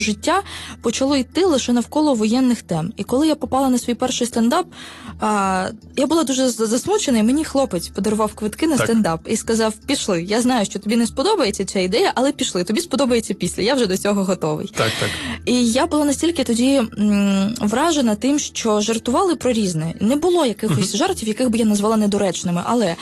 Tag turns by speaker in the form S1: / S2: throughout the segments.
S1: життя почало йти лише навколо воєнних тем. І коли я попала на свій перший стендап, я була дуже засмучена, і мені хлопець подарував квитки на стендап і сказав: пішли, я знаю, що тобі не сподобається ця ідея, але пішли, тобі сподобається після, я вже до цього готовий.
S2: Так.
S1: І я була настільки тоді вражена тим, що жартували про різне. Не було якихось жартів, яких би я назвала недоречними, але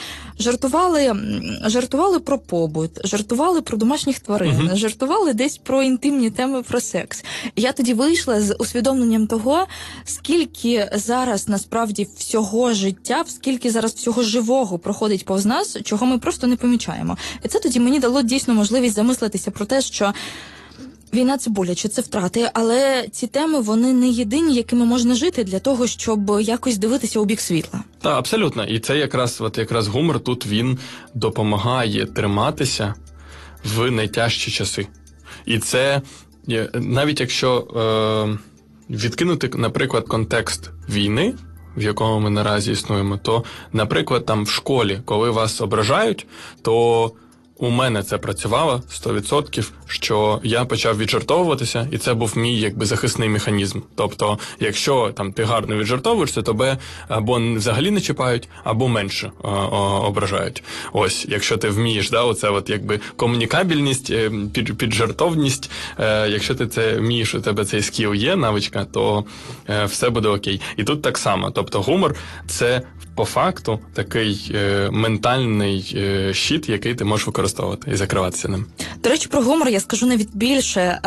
S1: жартували про побут, жартували про домашніх тварин, жартували десь про інтимні теми, про секс. І я тоді вийшла з усвідомленням того, скільки зараз насправді всього життя, скільки зараз всього живого проходить повз нас, чого ми просто не помічаємо. І це тоді мені дало дійсно можливість замислитися про те, що війна – це боляче, це втрати, але ці теми, вони не єдині, якими можна жити для того, щоб якось дивитися у бік світла.
S2: Так, абсолютно. І це якраз гумор тут, він допомагає триматися в найтяжчі часи. І це, навіть якщо відкинути, наприклад, контекст війни, в якому ми наразі існуємо, то, наприклад, там в школі, коли вас ображають, то у мене це працювало 100%, що я почав віджартовуватися, і це був мій захисний механізм. Тобто, якщо там ти гарно віджартовуєшся, тебе або взагалі не чіпають, або менше ображають. Ось, якщо ти вмієш, комунікабельність, піджартовність, якщо ти це вмієш, у тебе цей скіл є, навичка, то все буде окей. І тут так само. Тобто гумор – це по факту такий ментальний щит, який ти можеш використовувати і закриватися ним.
S1: До речі, про гумор я скажу навіть більше.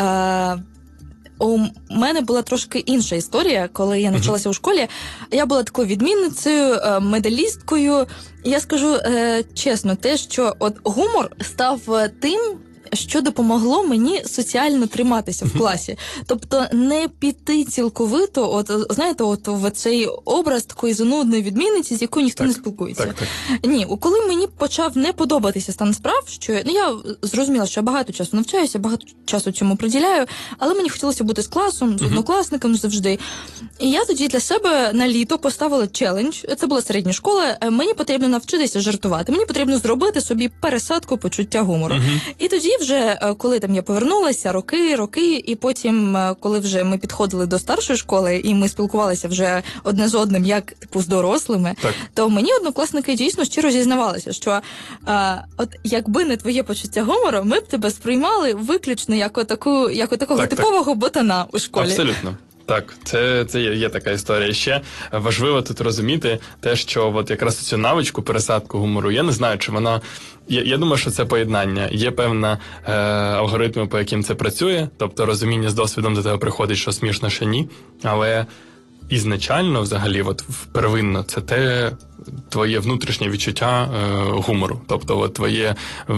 S1: У мене була трошки інша історія, коли я навчалася у школі. Я була такою відмінницею, медалісткою. І я скажу чесно, те, що от гумор став тим, що допомогло мені соціально триматися в класі. Тобто не піти цілковито, в цей образ такої занудної відмінниці, з якою ніхто не спілкується.
S2: Так.
S1: Ні, коли мені почав не подобатися стан справ, що я зрозуміла, що я багато часу навчаюся, багато часу цьому приділяю, але мені хотілося бути з класом, з однокласниками завжди. І я тоді для себе на літо поставила челендж, це була середня школа, мені потрібно навчитися жартувати, мені потрібно зробити собі пересадку почуття гумору. І тоді вже, коли там я повернулася, роки, і потім, коли вже ми підходили до старшої школи, і ми спілкувалися вже одне з одним, як з дорослими, то мені однокласники дійсно щиро зізнавалися, що от якби не твоє почуття гумору, ми б тебе сприймали виключно як такого типового ботана у школі.
S2: Абсолютно. Так, це є така історія. Ще важливо тут розуміти те, що якраз цю навичку, пересадку гумору, я не знаю, чи вона... Я думаю, що це поєднання. Є певна алгоритми, по яким це працює, тобто розуміння з досвідом до тебе приходить, що смішно, що ні, але ізначально, взагалі, первинно, це твоє внутрішнє відчуття гумору. Тобто, твоє...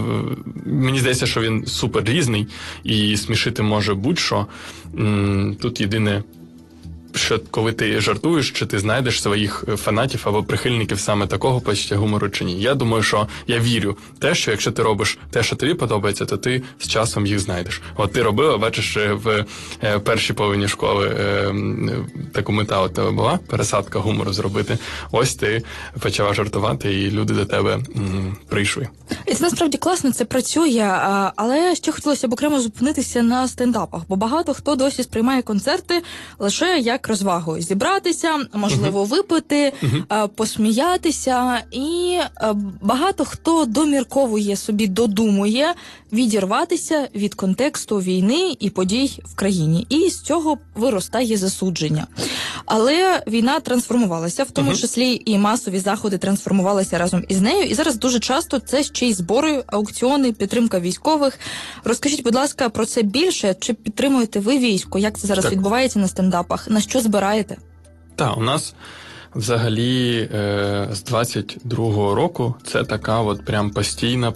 S2: Мені здається, що він супер різний, і смішити може будь-що. Тут єдине, що коли ти жартуєш, чи ти знайдеш своїх фанатів або прихильників саме такого почуття гумору чи ні. Я думаю, що я вірю в те, що якщо ти робиш те, що тобі подобається, то ти з часом їх знайдеш. От ти робила, бачиш, в першій половині школи таку мета у тебе була, пересадка гумору зробити. Ось ти почала жартувати, і люди до тебе прийшли.
S1: І це насправді класно, це працює, але ще хотілося б окремо зупинитися на стендапах, бо багато хто досі сприймає концерти лише як розвагу. Зібратися, можливо, випити, посміятися, і багато хто домірковує собі, додумує відірватися від контексту війни і подій в країні. І з цього виростає засудження. Але війна трансформувалася, в тому числі і масові заходи трансформувалися разом із нею, і зараз дуже часто це ще й збори, аукціони, підтримка військових. Розкажіть, будь ласка, про це більше. Чи підтримуєте ви військо? Як це зараз відбувається на стендапах? На що збираєте?
S2: Так, у нас взагалі з 22-го року це така прям постійна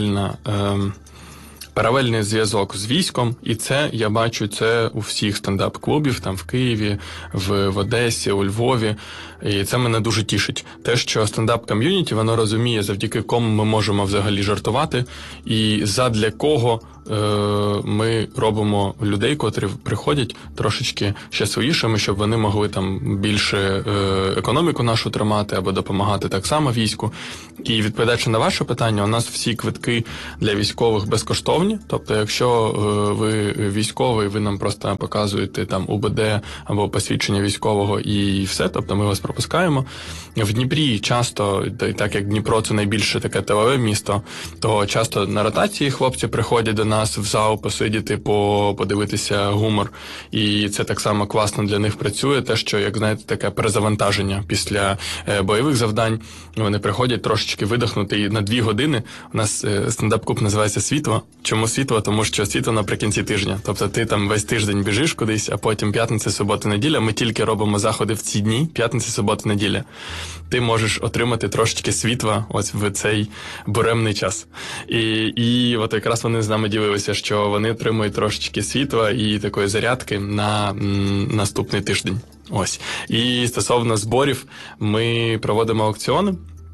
S2: паралельний зв'язок з військом, і це, я бачу, це у всіх стендап-клубів, там в Києві, в Одесі, у Львові, і це мене дуже тішить. Те, що стендап-ком'юніті, воно розуміє, завдяки кому ми можемо взагалі жартувати, і задля кого ми робимо людей, котрі приходять трошечки щасливішими, щоб вони могли там більше економіку нашу тримати або допомагати так само війську. І відповідаючи на ваше питання, у нас всі квитки для військових безкоштовні, аукціоні. Тобто, якщо ви військовий, ви нам просто показуєте там УБД або посвідчення військового і все, тобто ми вас пропускаємо. В Дніпрі часто, так як Дніпро це найбільше таке тилове місто, то часто на ротації хлопці приходять до нас в зал посидіти, подивитися гумор. І це так само класно для них працює, те, що, як знаєте, таке перезавантаження після бойових завдань. Вони приходять трошечки видихнути, і на 2 години у нас стендап-клуб називається «Світло». Чому світло? Тому що світло наприкінці тижня. Тобто ти там весь тиждень біжиш кудись, а потім п'ятниця, субота, неділя. Ми тільки робимо заходи в ці дні, п'ятниця, субота, неділя. Ти можеш отримати трошечки світла ось в цей буремний час. І от якраз вони з нами ділилися, що вони отримують трошечки світла і такої зарядки на наступний тиждень. Ось. І стосовно зборів, ми проводимо аукціони.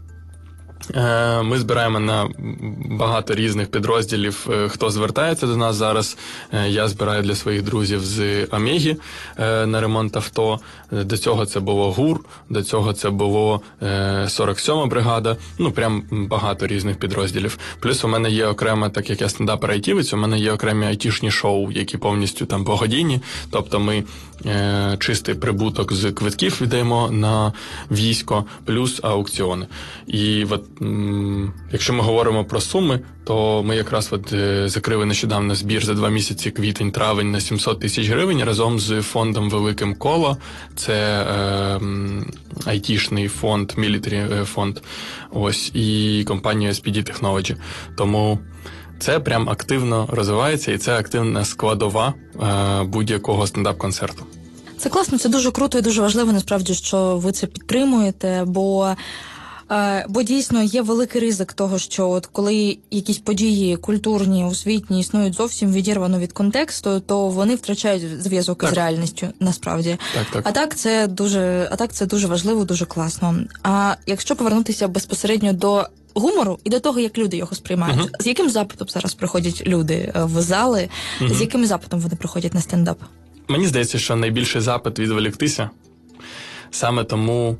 S2: Ми збираємо на багато різних підрозділів, хто звертається до нас зараз. Я збираю для своїх друзів з Омеги на ремонт авто. До цього це було ГУР, до цього це було 47-ма бригада. Ну, прям багато різних підрозділів. Плюс у мене є окремо, так як я стендапер-айтівець, у мене є окремі айтішні шоу, які повністю там благодійні. Тобто ми чистий прибуток з квитків віддаємо на військо, плюс аукціони. І от якщо ми говоримо про суми, то ми якраз закрили нещодавно збір за 2 місяці, квітень-травень, на 700 тисяч гривень разом з фондом «Великим Коло». Це айтішний фонд, мілітарі фонд, ось, і компанія SPD Technology. Тому це прям активно розвивається, і це активна складова будь-якого стендап-концерту.
S1: Це класно, це дуже круто і дуже важливо, насправді, що ви це підтримуєте, бо дійсно є великий ризик того, що от коли якісь події культурні, освітні існують зовсім відірвано від контексту, то вони втрачають зв'язок із реальністю, насправді.
S2: Так.
S1: А так це дуже важливо, дуже класно. А якщо повернутися безпосередньо до гумору і до того, як люди його сприймають, з яким запитом зараз приходять люди в зали, з яким запитом вони приходять на стендап?
S2: Мені здається, що найбільший запит відволіктися. Саме тому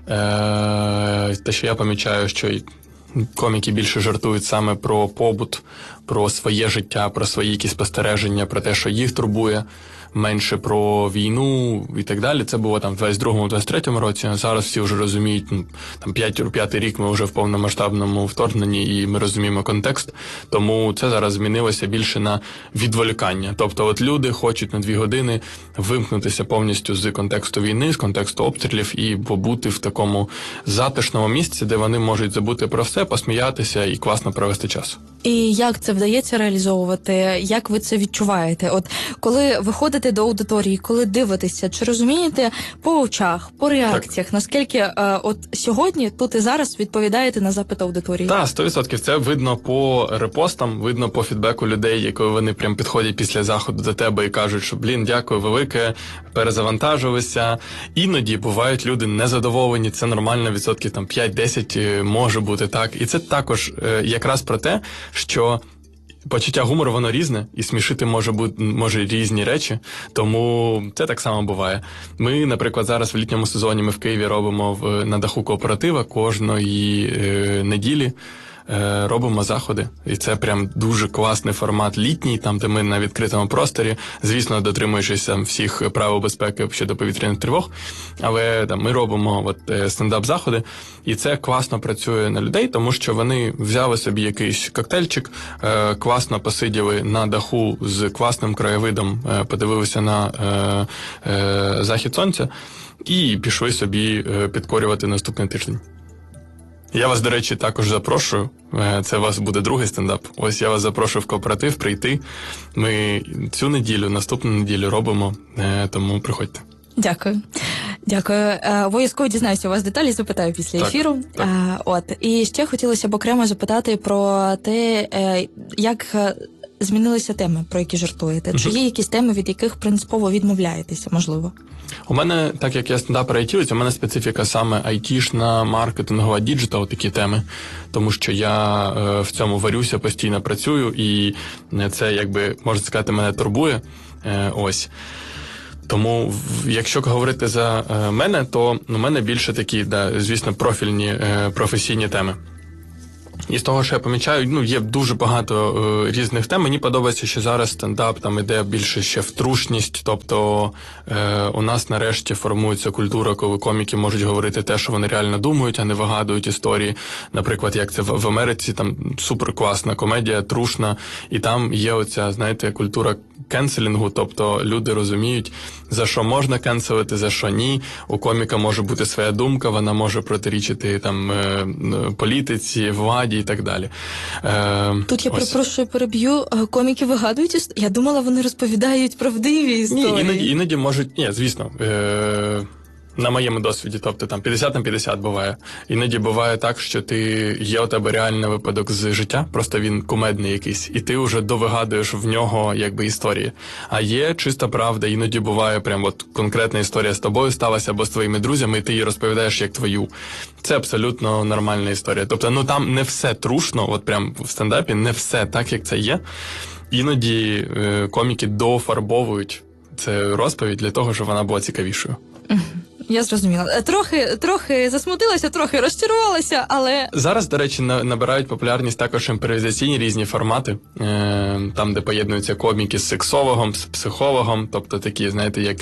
S2: те, що я помічаю, що коміки більше жартують саме про побут, про своє життя, про свої якісь спостереження, про те, що їх турбує, менше про війну і так далі. Це було там в 22-23 році, а зараз всі вже розуміють, там 5-й рік ми вже в повномасштабному вторгненні і ми розуміємо контекст, тому це зараз змінилося більше на відволікання. Тобто от люди хочуть на 2 години вимкнутися повністю з контексту війни, з контексту обстрілів і побути в такому затишному місці, де вони можуть забути про все, посміятися і класно провести час.
S1: І як це вдається реалізовувати? Як ви це відчуваєте? От коли виходите до аудиторії, коли дивитеся, чи розумієте по очах, по реакціях, наскільки от сьогодні, тут і зараз відповідаєте на запит аудиторії?
S2: Так, 100%. Це видно по репостам, видно по фідбеку людей, коли вони прям підходять після заходу до тебе і кажуть, що, дякую велике, перезавантажилися. Іноді бувають люди незадоволені, це нормально, відсотків там 5-10 може бути так. І це також якраз про те, що почуття гумору, воно різне, і смішити може різні речі, тому це так само буває. Ми, наприклад, зараз в літньому сезоні ми в Києві робимо на даху кооператива кожної неділі. Робимо заходи, і це прям дуже класний формат літній, там, де ми на відкритому просторі, звісно, дотримуючись всіх правил безпеки щодо повітряних тривог, але там ми робимо стендап-заходи, і це класно працює на людей, тому що вони взяли собі якийсь коктейльчик, класно посиділи на даху з класним краєвидом, подивилися на захід сонця і пішли собі підкорювати наступний тиждень. Я вас, до речі, також запрошую. Це у вас буде другий стендап. Ось я вас запрошую в кооператив прийти. Ми цю неділю, наступну неділю робимо, тому приходьте.
S1: Дякую. Обов'язково дізнаюся у вас деталі, запитаю після ефіру. Так. І ще хотілося б окремо запитати про те, як змінилися теми, про які жартуєте. Чи є якісь теми, від яких принципово відмовляєтеся, можливо?
S2: У мене, так як я стендапер-айтівець, у мене специфіка саме айтішна, маркетингова, діджитал, такі теми. Тому що я в цьому варюся, постійно працюю, і це, якби, можна сказати, мене турбує. Ось. Тому, якщо говорити за мене, то у мене більше такі, звісно, профільні, професійні теми. І з того, що я помічаю, є дуже багато різних тем. Мені подобається, що зараз стендап там іде більше ще в трушність. Тобто у нас нарешті формується культура, коли коміки можуть говорити те, що вони реально думають, а не вигадують історії. Наприклад, як це в Америці, там суперкласна комедія, трушна, і там є оця, знаєте, культура кенселінгу, тобто люди розуміють, за що можна кенселити, за що ні. У коміка може бути своя думка, вона може протирічити там політиці, владі і так далі.
S1: Тут я переб'ю, коміки вигадують історії? Я думала, вони розповідають правдиві історії.
S2: Ні, іноді можуть, звісно, на моєму досвіді, тобто там 50 на 50 буває. Іноді буває так, що є у тебе реальний випадок з життя, просто він кумедний якийсь, і ти вже довигадуєш в нього якби історії. А є чиста правда, іноді буває прям от конкретна історія з тобою сталася або з твоїми друзями, і ти її розповідаєш як твою. Це абсолютно нормальна історія. Тобто, там не все трушно, от прям в стендапі не все так, як це є. Іноді коміки дофарбовують цю розповідь для того, щоб вона була цікавішою.
S1: Я зрозуміла. Трохи засмутилася, трохи розчарувалася, але...
S2: Зараз, до речі, набирають популярність також імпровізаційні різні формати, там, де поєднуються коміки з сексологом, з психологом, тобто такі, знаєте, як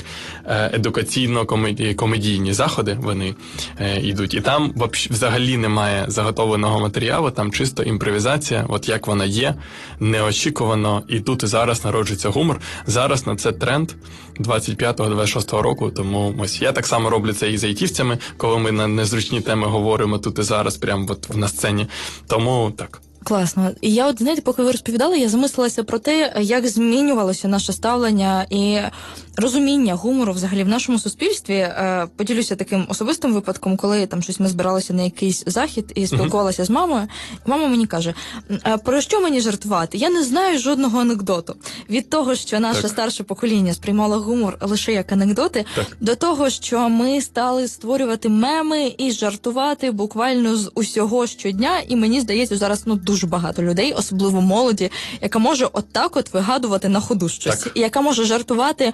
S2: едукаційно-комедійні заходи вони йдуть. І там взагалі немає заготовленого матеріалу, там чисто імпровізація, от як вона є, неочікувано, і тут і зараз народжується гумор. Зараз на це тренд 25-26 року, тому ось я так само роблю це і з айтівцями, коли ми на незручні теми говоримо тут і зараз, прямо от на сцені. Тому так.
S1: Класно. І я знаєте, поки ви розповідали, я замислилася про те, як змінювалося наше ставлення і розуміння гумору взагалі в нашому суспільстві. Поділюся таким особистим випадком, коли там щось ми збиралися на якийсь захід і спілкувалася з мамою. І мама мені каже, про що мені жартувати? Я не знаю жодного анекдоту. Від того, що наше старше покоління сприймало гумор лише як анекдоти, до того, що ми стали створювати меми і жартувати буквально з усього щодня. І мені здається, зараз дуже багато людей, особливо молоді, яка може от вигадувати на ходу щось. І яка може жартувати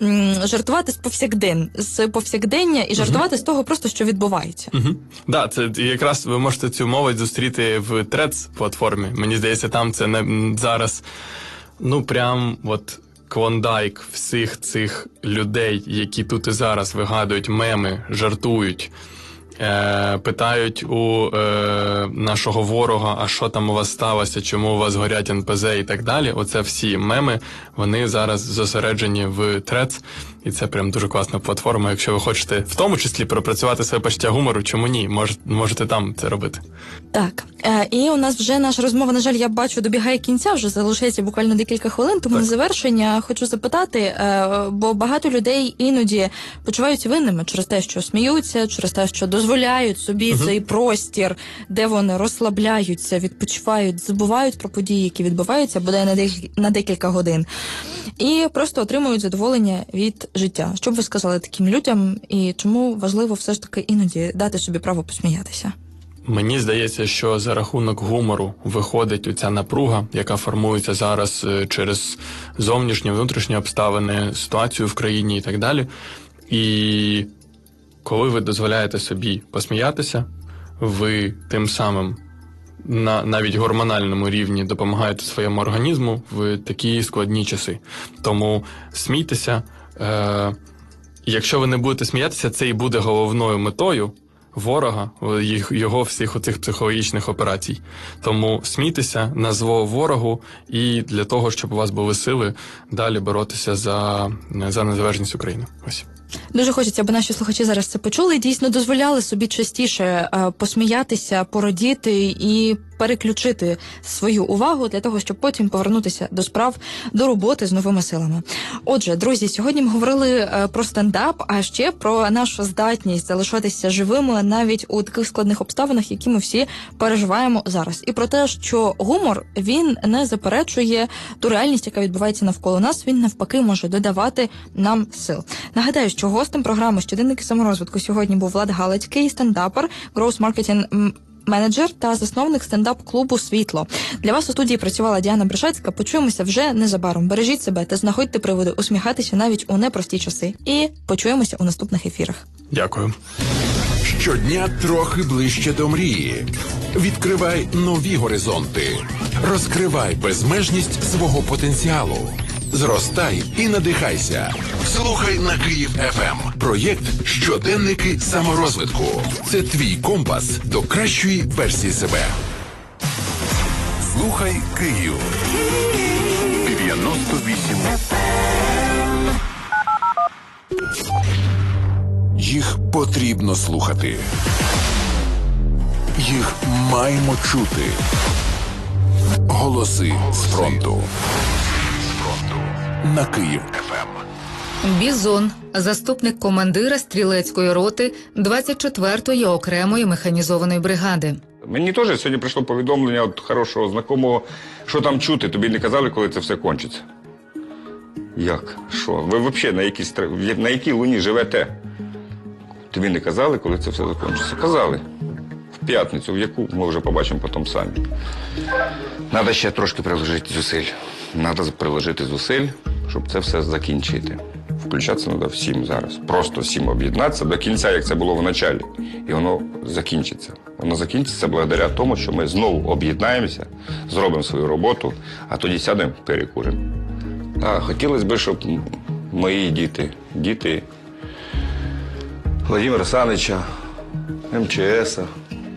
S1: з повсякдення і жартувати з того просто, що відбувається.
S2: Да, це якраз ви можете цю молодь зустріти в Threads-платформі. Мені здається, там це не зараз, прям от клондайк всіх цих людей, які тут і зараз вигадують меми, жартують, питають у нашого ворога, а що там у вас сталося, чому у вас горять НПЗ і так далі. Оце всі меми, вони зараз зосереджені в Threads, і це прям дуже класна платформа. Якщо ви хочете в тому числі пропрацювати своє почуття гумору, чому ні? Можете там це робити.
S1: Так. І у нас вже наша розмова, на жаль, я бачу, добігає кінця, вже залишається буквально декілька хвилин, тому на завершення хочу запитати, бо багато людей іноді почуваються винними через те, що сміються, через те, що дозволяють собі цей простір, де вони розслабляються, відпочивають, забувають про події, які відбуваються, бодай на декілька годин, і просто отримують задоволення від життя. Що б ви сказали таким людям, і чому важливо все ж таки іноді дати собі право посміятися?
S2: Мені здається, що за рахунок гумору виходить оця напруга, яка формується зараз через зовнішні, внутрішні обставини, ситуацію в країні і так далі. І коли ви дозволяєте собі посміятися, ви тим самим на навіть гормональному рівні допомагаєте своєму організму в такі складні часи. Тому смійтеся. Якщо ви не будете сміятися, це і буде головною метою ворога, його всіх оцих психологічних операцій. Тому смійтеся на зло ворогу і для того, щоб у вас були сили далі боротися за незалежність України. Ось.
S1: Дуже хочеться, аби наші слухачі зараз це почули і дійсно дозволяли собі частіше посміятися, порадіти і переключити свою увагу для того, щоб потім повернутися до справ, до роботи з новими силами. Отже, друзі, сьогодні ми говорили про стендап, а ще про нашу здатність залишатися живими навіть у таких складних обставинах, які ми всі переживаємо зараз. І про те, що гумор, він не заперечує ту реальність, яка відбувається навколо нас, він навпаки може додавати нам сил. Нагадаю, що гостем програми «Щоденники саморозвитку» сьогодні був Влад Галицький, стендапер, гроус-маркетинг менеджер та засновник стендап-клубу «Світло». Для вас у студії працювала Діана Брешецька. Почуємося вже незабаром. Бережіть себе та знаходьте приводи усміхатися навіть у непрості часи. І почуємося у наступних ефірах.
S2: Дякую.
S3: Щодня трохи ближче до мрії. Відкривай нові горизонти. Розкривай безмежність свого потенціалу. Зростай і надихайся. Слухай на Київ ФМ. Проєкт «Щоденники саморозвитку». Це твій компас до кращої версії себе. Слухай Київ. 98 FM. Їх потрібно слухати. Їх маємо чути. Голоси з фронту. На Київ ФМ.
S4: Бізон, заступник командира стрілецької роти 24-ї окремої механізованої бригади.
S5: Мені теж сьогодні прийшло повідомлення від хорошого знайомого, що там чути, тобі не казали, коли це все кончиться. Як? Що? Ви взагалі на якій луні живете? Тобі не казали, коли це все закінчиться? Казали. В п'ятницю, в яку ми вже побачимо потім самі. Треба ще трошки приложити зусиль. Треба приложити зусиль, щоб це все закінчити. Включатися треба всім зараз. Просто всім об'єднатися до кінця, як це було в началі. І воно закінчиться. Воно закінчиться благодаря тому, що ми знову об'єднаємося, зробимо свою роботу, а тоді сядемо, перекуримо. Хотілося б, щоб мої діти Владимира Санича, МЧСа,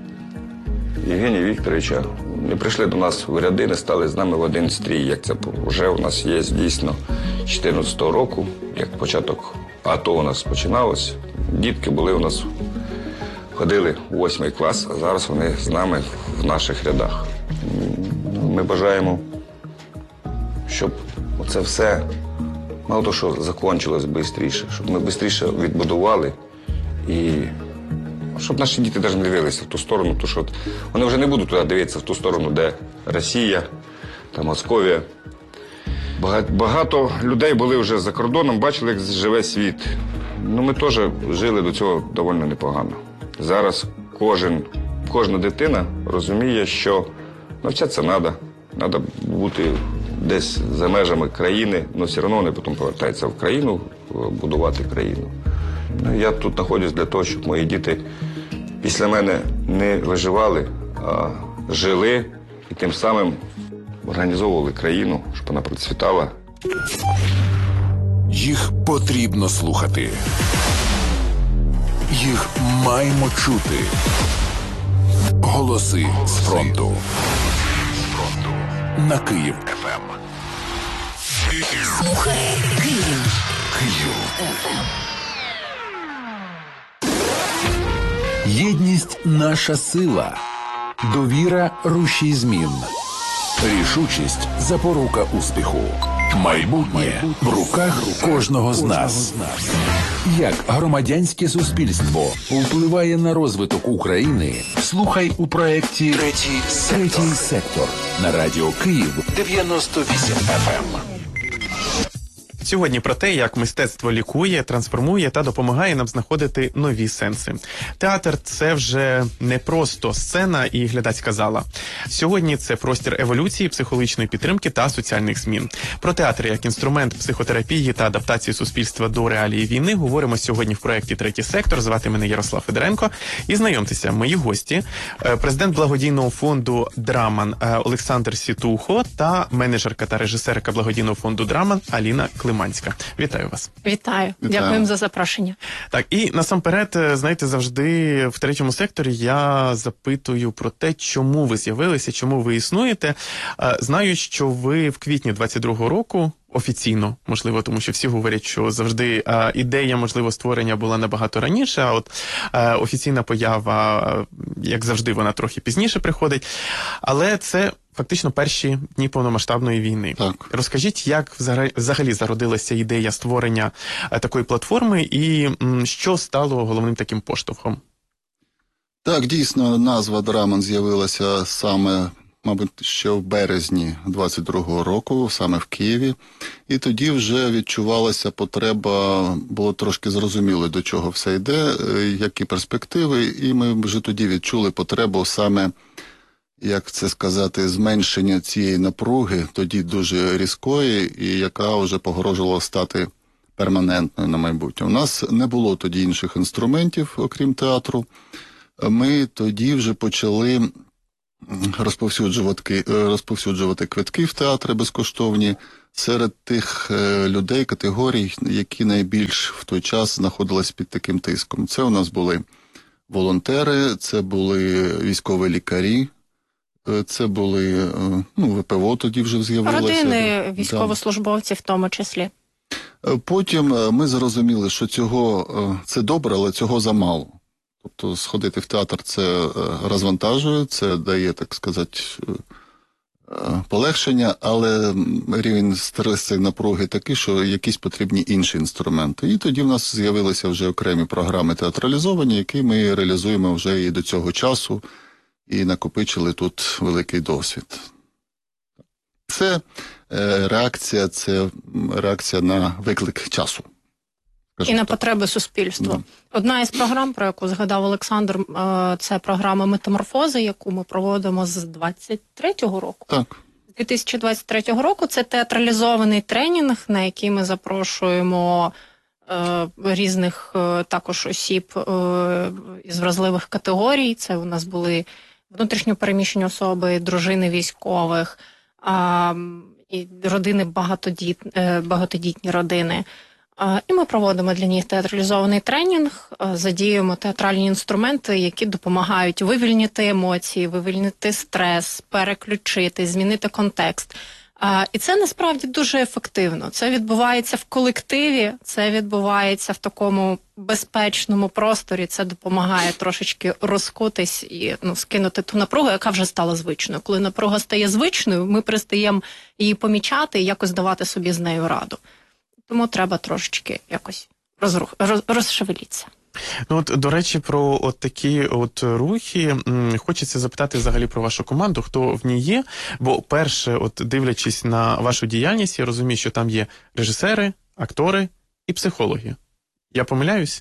S5: Євгенія Вікторовича не прийшли до нас в ряди, не стали з нами в один стрій, як це вже у нас є дійсно 2014 року, як початок АТО у нас починалось. Дітки були у нас, ходили у 8 клас, а зараз вони з нами в наших рядах. Ми бажаємо, щоб це все, мало того, що закінчилось швидше, щоб ми швидше відбудували і щоб наші діти навіть не дивилися в ту сторону, тому що вони вже не будуть туди дивитися в ту сторону, де Росія та Московія. Багато людей були вже за кордоном, бачили, як живе світ. Ми теж жили до цього доволі непогано. Зараз кожна дитина розуміє, що навчатися треба бути десь за межами країни, але все одно вони потім повертаються в країну, будувати країну. Я тут знаходжусь для того, щоб мої діти після мене не виживали, а жили і тим самим організовували країну, щоб вона процвітала.
S3: Їх потрібно слухати. Їх маємо чути. Голоси з фронту. На Київ ФМ.
S6: Слухай Київ.
S3: Київ. Єдність – наша сила. Довіра – рушій змін. Рішучість – запорука успіху. Майбутнє в руках кожного з нас. Як громадянське суспільство впливає на розвиток України, слухай у проєкті «Третій сектор» на Радіо Київ 98 FM.
S7: Сьогодні про те, як мистецтво лікує, трансформує та допомагає нам знаходити нові сенси. Театр – це вже не просто сцена і глядацька зала. Сьогодні це простір еволюції, психологічної підтримки та соціальних змін. Про театр як інструмент психотерапії та адаптації суспільства до реалії війни говоримо сьогодні в проєкті «Третій сектор». Звати мене Ярослав Федоренко. І знайомтеся, мої гості – президент благодійного фонду «Драман» Олександр Сітухо та менеджерка та режисерка благодійного фонду «Драман» Аліна Климанська. Вітаю вас.
S8: Вітаю. Дякуємо за запрошення.
S7: Так, і насамперед, знаєте, завжди в третьому секторі я запитую про те, чому ви з'явилися, чому ви існуєте. Знаю, що ви в квітні 22-го року офіційно, можливо, тому що всі говорять, що завжди ідея, можливо, створення була набагато раніше, а от офіційна поява, як завжди, вона трохи пізніше приходить. Але це фактично перші дні повномасштабної війни.
S9: Так.
S7: Розкажіть, як взагалі зародилася ідея створення такої платформи і що стало головним таким поштовхом?
S9: Так, дійсно, назва «Драман» з'явилася саме, мабуть, ще в березні 22-го року, саме в Києві. І тоді вже відчувалася потреба, було трошки зрозуміло, до чого все йде, які перспективи. І ми вже тоді відчули потребу саме, як це сказати, зменшення цієї напруги, тоді дуже різкої, і яка вже погрожувала стати перманентною на майбутнє. У нас не було тоді інших інструментів, окрім театру. Ми тоді вже почали розповсюджувати квитки в театри безкоштовні серед тих людей, категорій, які найбільш в той час знаходились під таким тиском. Це у нас були волонтери, це були військові лікарі, це були, ВПО тоді вже з'явилося.
S8: Родини військовослужбовців в тому числі.
S9: Потім ми зрозуміли, що це добре, але цього замало. Тобто сходити в театр – це розвантажує, це дає, так сказати, полегшення, але рівень стресу і напруги такий, що якісь потрібні інші інструменти. І тоді в нас з'явилися вже окремі програми театралізовані, які ми реалізуємо вже і до цього часу, і накопичили тут великий досвід. Це реакція на виклик часу.
S8: І на потреби суспільства.
S9: Да.
S8: Одна із програм, про яку згадав Олександр, це програма «Метаморфози», яку ми проводимо з 23-го року.
S9: Так.
S8: З 2023 року це театралізований тренінг, на який ми запрошуємо різних також осіб із вразливих категорій. Це у нас були внутрішньо переміщені особи, дружини військових, і родини багатодітні родини. І ми проводимо для них театралізований тренінг, задіюємо театральні інструменти, які допомагають вивільнити емоції, вивільнити стрес, переключити, змінити контекст. І це насправді дуже ефективно. Це відбувається в колективі, це відбувається в такому безпечному просторі, це допомагає трошечки розкутись і скинути ту напругу, яка вже стала звичною. Коли напруга стає звичною, ми перестаємо її помічати і якось давати собі з нею раду. Тому треба трошечки якось розшевелітися.
S7: До речі, про такі рухи хочеться запитати взагалі про вашу команду, хто в ній є. Бо перше, дивлячись на вашу діяльність, я розумію, що там є режисери, актори і психологи. Я помиляюсь?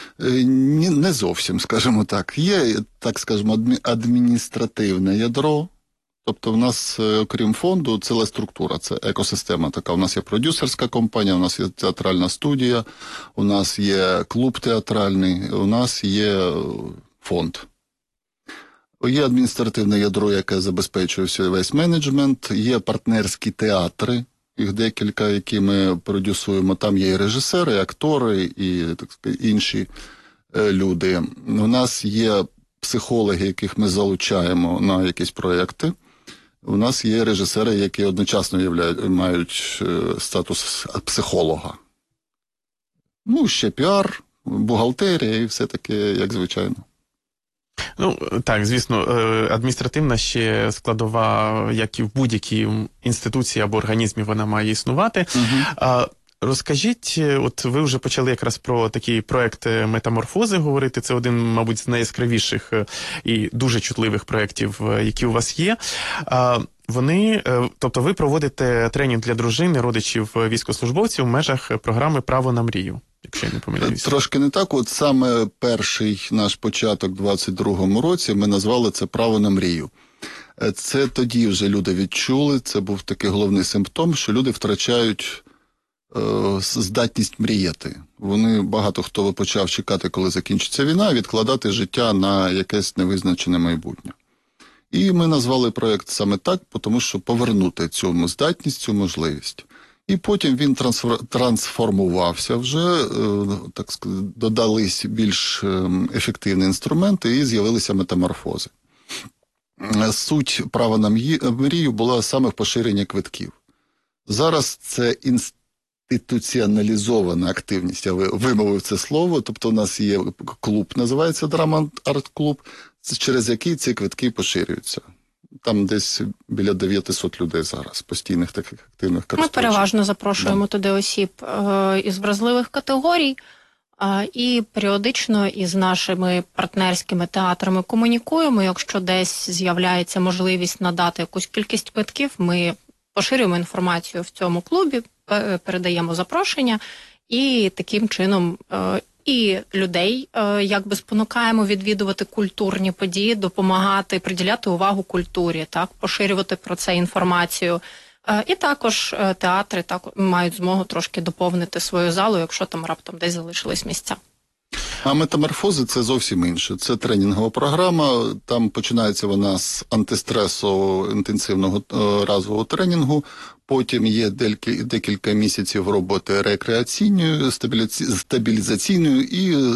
S9: Не зовсім, скажімо так. Є, так скажемо, адміністративне ядро. Тобто в нас, окрім фонду, ціла структура, це екосистема така. У нас є продюсерська компанія, у нас є театральна студія, у нас є клуб театральний, у нас є фонд. Є адміністративне ядро, яке забезпечує весь менеджмент, є партнерські театри, їх декілька, які ми продюсуємо. Там є і режисери, і актори, і так сказати, інші люди. У нас є психологи, яких ми залучаємо на якісь проєкти. У нас є режисери, які одночасно мають статус психолога. Ще піар, бухгалтерія і все таке, як звичайно.
S7: Так, звісно, адміністративна ще складова, як і в будь-якій інституції або організмі, вона має існувати. Розкажіть, ви вже почали якраз про такий проект «Метаморфози» говорити. Це один, мабуть, з найяскравіших і дуже чутливих проєктів, які у вас є. Тобто ви проводите тренінг для дружин і родичів військовослужбовців в межах програми «Право на мрію», якщо я не помиляюся.
S9: Трошки не так. Саме перший наш початок в 22-му році ми назвали це «Право на мрію». Це тоді вже люди відчули, це був такий головний симптом, що люди втрачають здатність мріяти. Багато хто почав чекати, коли закінчиться війна, відкладати життя на якесь невизначене майбутнє. І ми назвали проєкт саме так, тому що повернути цю здатність, цю можливість. І потім він трансформувався вже, так сказати, додались більш ефективні інструменти і з'явилися метаморфози. Суть права на мрію була саме в поширенні квитків. Зараз це інституціоналізована активність, я вимовив це слово, тобто у нас є клуб, називається Драма Арт Клуб, через який ці квитки поширюються. Там десь біля 900 людей зараз, постійних таких активних користувачів.
S8: Ми переважно запрошуємо туди осіб із вразливих категорій, і періодично із нашими партнерськими театрами комунікуємо. Якщо десь з'являється можливість надати якусь кількість квитків, ми поширюємо інформацію в цьому клубі, передаємо запрошення і таким чином і людей якби спонукаємо відвідувати культурні події, допомагати, приділяти увагу культурі, так, поширювати про це інформацію І також театри мають змогу трошки доповнити свою залу, якщо там раптом десь залишились місця.
S9: А метаморфози – це зовсім інше. Це тренінгова програма, там починається вона з антистресового інтенсивного разового тренінгу, потім є декілька місяців роботи рекреаційної, стабілізаційної і,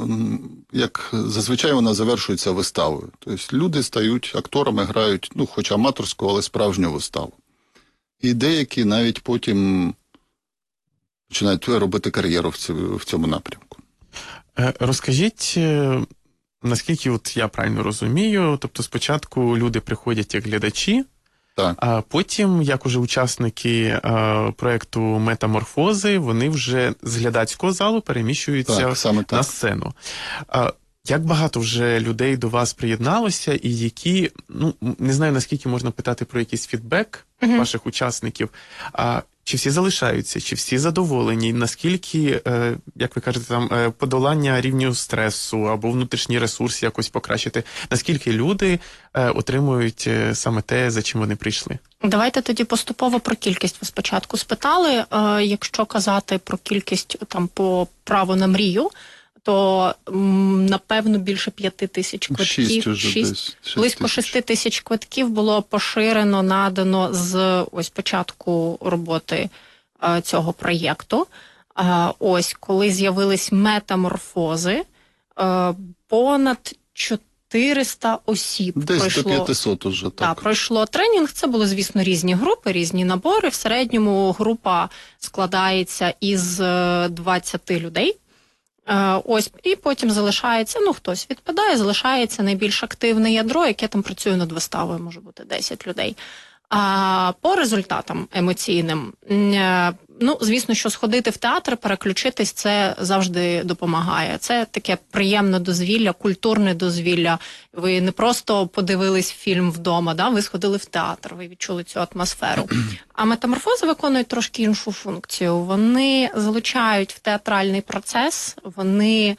S9: як зазвичай, вона завершується виставою. Тобто люди стають акторами, грають, хоч аматорську, але справжню виставу. І деякі навіть потім починають робити кар'єру в цьому напрямку.
S7: Розкажіть, наскільки я правильно розумію, тобто спочатку люди приходять як глядачі,
S9: так.
S7: А потім, як уже учасники проєкту «Метаморфози», вони вже з глядацького залу переміщуються на сцену. Як багато вже людей до вас приєдналося і які, не знаю, наскільки можна питати про якийсь фідбек ваших учасників, чи всі залишаються, чи всі задоволені, наскільки, як ви кажете, там подолання рівню стресу або внутрішній ресурс якось покращити, наскільки люди отримують саме те, за чим вони прийшли?
S8: Давайте тоді поступово про кількість ви спочатку спитали. Якщо казати про кількість там по «Право на мрію», то, напевно, більше 5 тисяч квитків. Близько 6 тисяч квитків було поширено, надано з початку роботи цього проєкту. Коли з'явились метаморфози, понад 400 осіб
S9: десь
S8: пройшло.
S9: До 500 уже, так.
S8: Пройшло тренінг. Це були, звісно, різні групи, різні набори. В середньому група складається із 20 людей. І потім залишається, хтось відпадає, залишається найбільш активне ядро, яке там працює над виставою, може бути 10 людей. По результатам емоційним, звісно, що сходити в театр, переключитись, це завжди допомагає. Це таке приємне дозвілля, культурне дозвілля. Ви не просто подивились фільм вдома, ви сходили в театр, ви відчули цю атмосферу. А метаморфози виконують трошки іншу функцію. Вони залучають в театральний процес, вони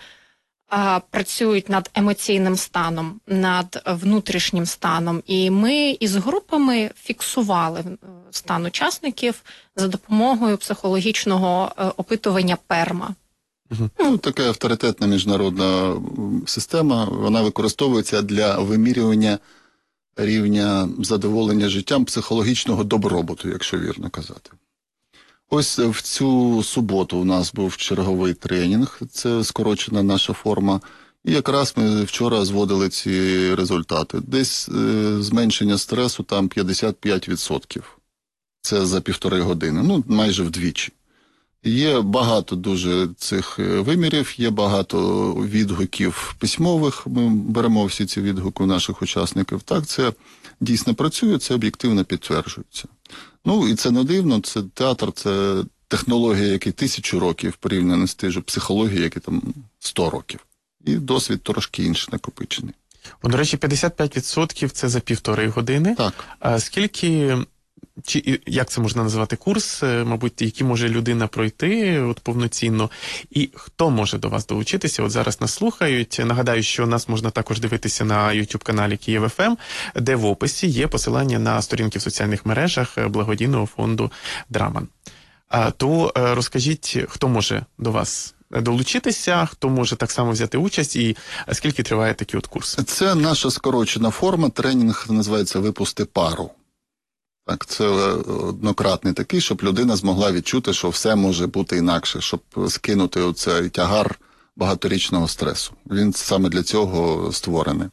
S8: працюють над емоційним станом, над внутрішнім станом. І ми із групами фіксували стан учасників за допомогою психологічного опитування ПЕРМА.
S9: Така авторитетна міжнародна система, вона використовується для вимірювання рівня задоволення життям, психологічного добробуту, якщо вірно казати. Ось в цю суботу у нас був черговий тренінг, це скорочена наша форма, і якраз ми вчора зводили ці результати. Десь зменшення стресу там 55%. Це за 1,5 години, майже вдвічі. Є багато дуже цих вимірів, є багато відгуків письмових, ми беремо всі ці відгуки у наших учасників. Так, це дійсно працює, це об'єктивно підтверджується. І це не дивно, це театр, це технологія, яка 1000 років порівняно з тією ж психологією, яка там 100 років. І досвід трошки інший накопичений.
S7: До речі, 55% це за 1,5 години.
S9: Так.
S7: А скільки, чи як це можна назвати, курс, мабуть, який може людина пройти повноцінно, і хто може до вас долучитися? Зараз нас слухають. Нагадаю, що нас можна також дивитися на YouTube-каналі Київ ФМ, де в описі є посилання на сторінки в соціальних мережах благодійного фонду «Драман». То розкажіть, хто може до вас долучитися, хто може так само взяти участь і скільки триває такий курс?
S9: Це наша скорочена форма, тренінг називається «Випусти пару». Так, це однократний такий, щоб людина змогла відчути, що все може бути інакше, щоб скинути оцей тягар багаторічного стресу. Він саме для цього створений.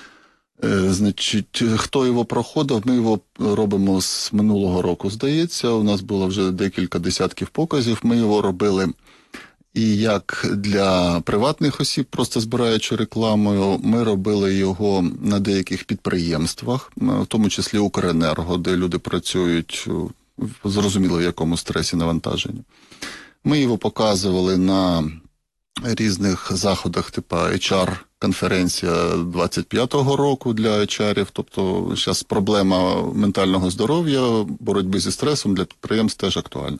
S9: Значить, хто його проходив, ми його робимо з минулого року, здається. У нас було вже декілька десятків показів. Ми його робили і як для приватних осіб, просто збираючи рекламою. Ми робили його на деяких підприємствах, в тому числі Укренерго, де люди працюють, зрозуміло, в якому стресі, навантаженні. Ми його показували на різних заходах, типу HR-конференція 25-го року для HR-ів, тобто зараз проблема ментального здоров'я, боротьби зі стресом для підприємств теж актуальна.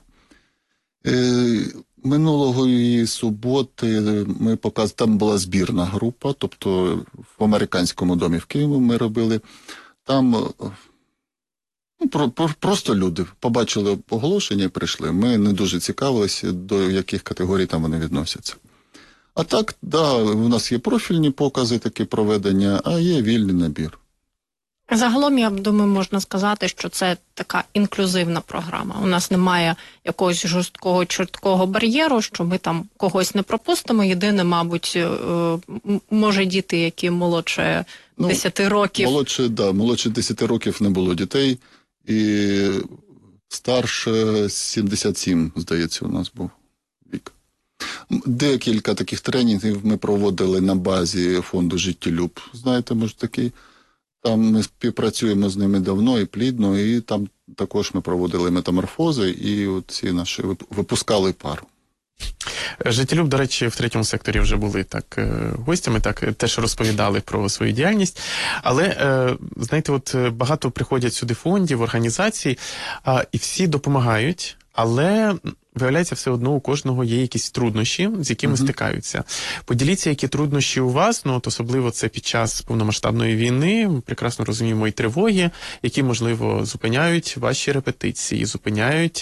S9: Минулої суботи ми показували, там була збірна група, тобто в американському домі в Києві ми робили. Там Просто люди побачили оголошення і прийшли. Ми не дуже цікавилися, до яких категорій там вони відносяться. А так, да, у нас є профільні покази, такі проведення, а є вільний набір.
S8: Загалом, я думаю, можна сказати, що це така інклюзивна програма. У нас немає якогось жорсткого, чорткого бар'єру, що ми там когось не пропустимо. Єдине, мабуть, може діти, які молодше 10 років.
S9: Молодше 10 років не було дітей, і старше 77, здається, у нас був вік. Декілька таких тренінгів ми проводили на базі фонду «Життєлюб». Знаєте, може, такий. Там ми співпрацюємо з ними давно і плідно, і там також ми проводили метаморфози, і ці наші випускали пару.
S7: Життєлюб, до речі, в третьому секторі вже були так гостями, так теж розповідали про свою діяльність. Але, знаєте, от багато приходять сюди фондів, організацій, і всі допомагають, але виявляється, все одно у кожного є якісь труднощі, з якими стикаються. Поділіться, які труднощі у вас, ну, от особливо це під час повномасштабної війни, ми прекрасно розуміємо і тривоги, які, можливо, зупиняють ваші репетиції, зупиняють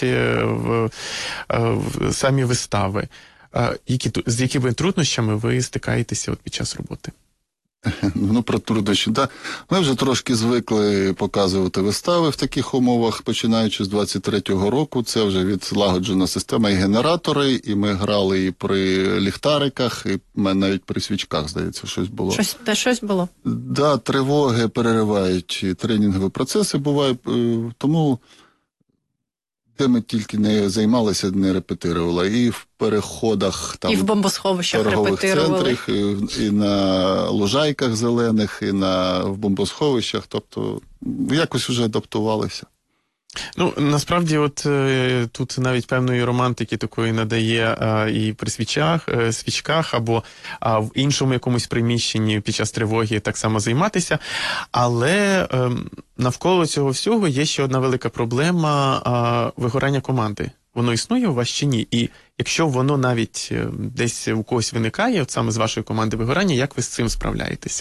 S7: самі вистави. З якими труднощами ви стикаєтеся от під час роботи?
S9: Ну, про труднощі, да. Ми вже трошки звикли показувати вистави в таких умовах, починаючи з 23-го року. Це вже відлагоджена система і генератори, і ми грали і при ліхтариках, і навіть при свічках, здається, щось було.
S8: Щось було?
S9: Да, тривоги переривають, і тренінгові процеси бувають, тому де ми тільки не займалися, не репетирували. І в переходах, там,
S8: і в бомбосховищах
S9: торгових
S8: репетирували.
S9: центрах, і на лужайках зелених, і в бомбосховищах. Тобто, якось вже адаптувалися.
S7: Ну, насправді, от тут навіть певної романтики такої надає і при свічках, або в іншому якомусь приміщенні під час тривоги так само займатися. Але навколо цього всього є ще одна велика проблема вигорання команди. Воно існує у вас чи ні? І якщо воно навіть десь у когось виникає, от саме з вашої команди вигорання, як ви з цим справляєтеся?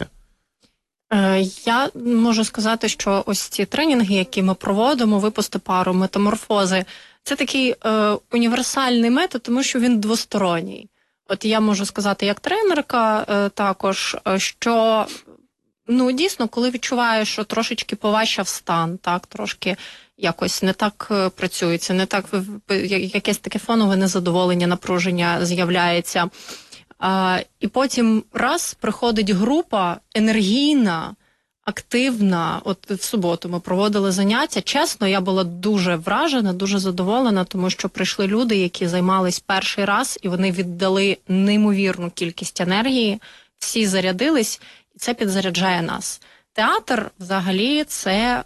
S8: Я можу сказати, що ось ці тренінги, які ми проводимо, випусти пару, метаморфози, це такий універсальний метод, тому що він двосторонній. От я можу сказати як тренерка також, що дійсно, коли відчуваєш, що трошечки поважчав стан, так, трошки якось не так працюється, не так, якесь таке фонове незадоволення, напруження з'являється. І потім раз приходить група енергійна, активна. От в суботу ми проводили заняття. Чесно, я була дуже вражена, дуже задоволена, тому що прийшли люди, які займались перший раз, і вони віддали неймовірну кількість енергії, всі зарядились, і це підзаряджає нас. Театр, взагалі, це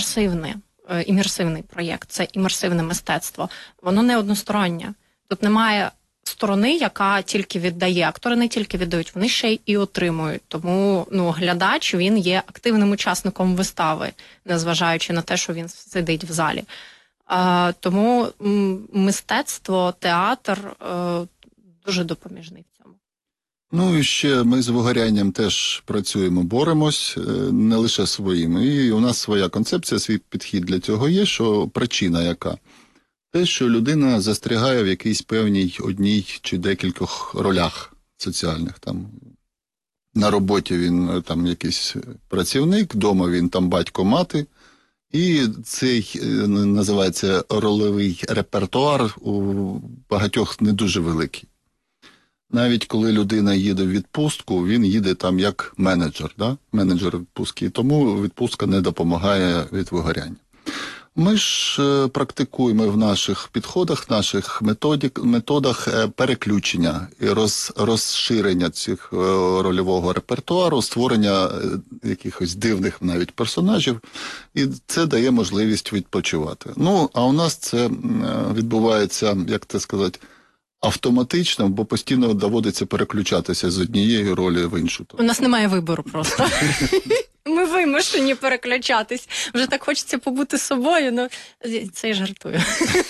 S8: імерсивний проєкт, це імерсивне мистецтво. Воно не одностороннє. Тут немає сторони, яка тільки віддає. Актори не тільки віддають, вони ще й отримують. Тому глядач, він є активним учасником вистави, незважаючи на те, що він сидить в залі. Тому мистецтво, театр дуже допоміжний в цьому.
S9: Ну і ще ми з вигорянням теж працюємо, боремось, не лише своїм. І у нас своя концепція, свій підхід для цього є, що причина яка? Те, що людина застрягає в якійсь певній одній чи декількох ролях соціальних. Там, на роботі він там якийсь працівник, вдома він там батько-мати. І цей називається рольовий репертуар у багатьох не дуже великий. Навіть коли людина їде в відпустку, він їде там як менеджер, да? Менеджер відпустки. І тому відпустка не допомагає від вигоряння. Ми ж практикуємо в наших підходах, в наших методах переключення і розширення цих рольового репертуару, створення якихось дивних навіть персонажів, і це дає можливість відпочивати. Ну, а у нас це відбувається, як це сказати, автоматично, бо постійно доводиться переключатися з однієї ролі в іншу.
S8: У нас немає вибору просто. Ми вимушені переключатись. Вже так хочеться побути собою, це я жартую.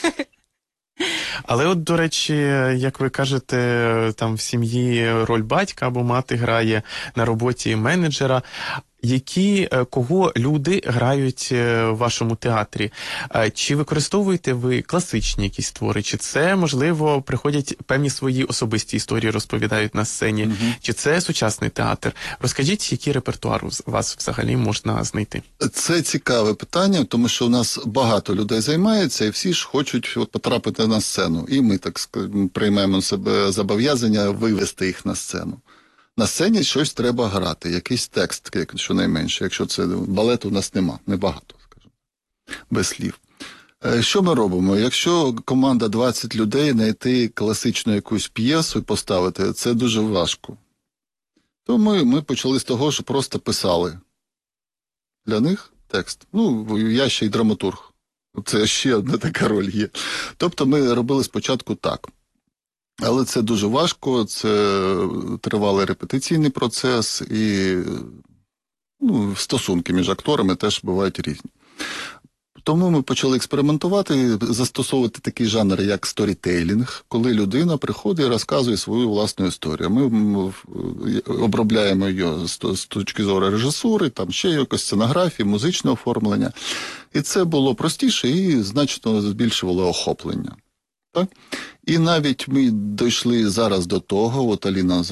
S7: Але от, до речі, як ви кажете, там в сім'ї роль батька або мати грає, на роботі менеджера. кого люди грають в вашому театрі? Чи використовуєте ви класичні якісь твори? Чи це, можливо, приходять певні свої особисті історії, розповідають на сцені? Чи це сучасний театр? Розкажіть, який репертуар у вас взагалі можна знайти?
S9: Це цікаве питання, тому що у нас багато людей займається, і всі ж хочуть потрапити на сцену. І ми, так приймемо на себе зобов'язання вивести їх на сцену. На сцені щось треба грати, якийсь текст, щонайменше. Якщо це балету у нас небагато, скажімо, без слів. Що ми робимо? Якщо команда 20 людей, знайти класичну якусь п'єсу і поставити, це дуже важко. То ми почали з того, що просто писали для них текст. Я ще й драматург. Це ще одна така роль є. Тобто ми робили спочатку так. Але це дуже важко, це тривалий репетиційний процес, і стосунки між акторами теж бувають різні. Тому ми почали експериментувати, застосовувати такий жанр, як сторітейлінг, коли людина приходить і розказує свою власну історію. Ми обробляємо її з точки зору режисури, там ще якось сценографії, музичне оформлення. І це було простіше і значно збільшувало охоплення. Так? І навіть ми дійшли зараз до того, от Аліна,